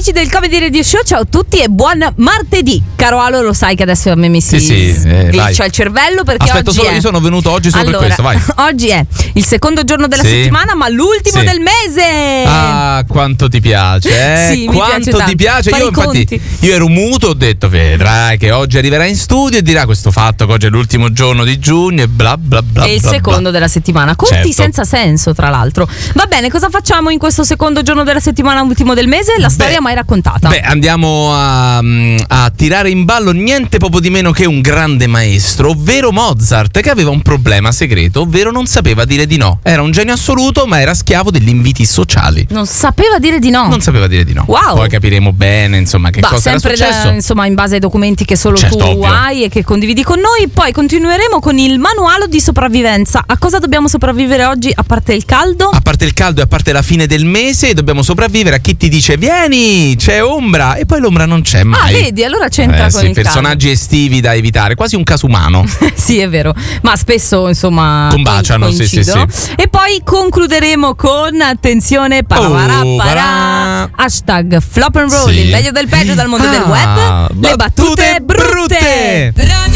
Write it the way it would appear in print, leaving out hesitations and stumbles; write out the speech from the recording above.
amici del Comedy Radio Show, ciao a tutti e buon martedì. Caro Alo, lo sai che adesso a me mi si glitcha il cervello perché aspetta, oggi solo io sono venuto oggi solo per questo, vai. Oggi è il secondo giorno della settimana, ma l'ultimo del mese. Ah, quanto ti piace, Sì, quanto ti piace. Io infatti ero muto, ho detto vedrai che oggi arriverà in studio e dirà questo fatto che oggi è l'ultimo giorno di giugno e bla bla bla. È il secondo della settimana, conti senza senso tra l'altro. Va bene, cosa facciamo in questo secondo giorno della settimana, ultimo del mese? La storia mai raccontata. Andiamo a tirare in ballo niente poco di meno che un grande maestro, ovvero Mozart, che aveva un problema segreto, ovvero non sapeva dire di no. Era un genio assoluto, ma era schiavo degli inviti sociali. Non sapeva dire di no. Non sapeva dire di no. Wow. Poi capiremo bene, insomma, che cosa era successo. Insomma, in base ai documenti che solo tu ovvio. hai e che condividi con noi. Poi continueremo con il manuale di sopravvivenza. A cosa dobbiamo sopravvivere oggi, a parte il caldo? A parte il caldo e a parte la fine del mese, dobbiamo sopravvivere a chi ti dice vieni, c'è ombra, e poi l'ombra non c'è mai. Ah, vedi, allora c'entra con il personaggi estivi da evitare, quasi un caso umano. Sì, è vero, ma spesso insomma combaciano, sì. E poi concluderemo con attenzione hashtag flop and roll, il meglio del peggio dal mondo del web, le battute brutte.